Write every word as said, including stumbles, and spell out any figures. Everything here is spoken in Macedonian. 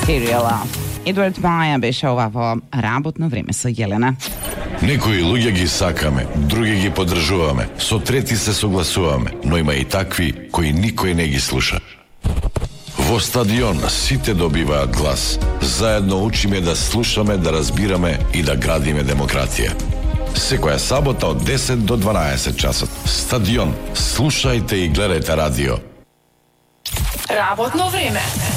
Kirila. Edward Maja беше ова во работно време со Јелена. Некои луѓе ги сакаме, други ги поддржуваме, со трети се согласуваме, но има и такви кои никој не ги слуша. Во стадион сите добиваат глас. Заедно учиме да слушаме, да разбираме и да градиме демократија. Секоја сабота од десет до дванаесет часот. Стадион. Слушајте и гледајте радио. Работно време.